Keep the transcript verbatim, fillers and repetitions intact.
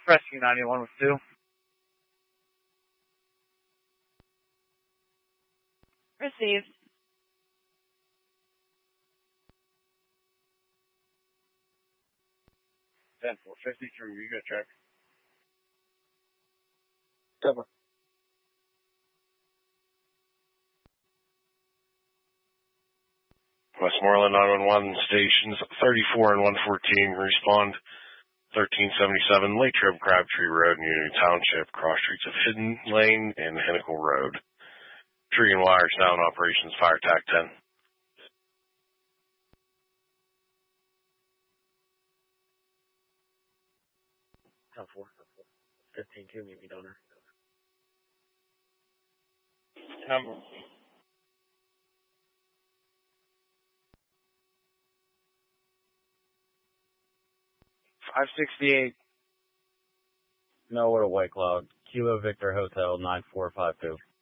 Rescue ninety-one with two. Received. ten four fifty-three, you got check. Cover. Westmoreland nine one one, stations thirty-four and one fourteen, respond thirteen seventy-seven, Lake Trip, Crabtree Road, Union Township, cross streets of Hidden Lane and Hennicle Road. Tree and wires now in operations, fire tac ten. ten four. fifteen two, meet me donor. Number. five sixty-eight. Nowhere to White Cloud. Kilo Victor Hotel nine four five two.